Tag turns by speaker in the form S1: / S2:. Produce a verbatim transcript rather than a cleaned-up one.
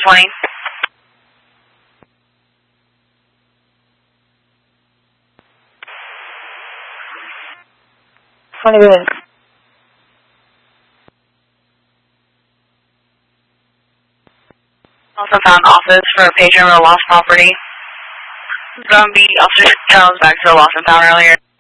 S1: twenty.
S2: twenty good.
S1: Also found office for a patient with a lost property. From the Officer Jones back to the lost and found earlier.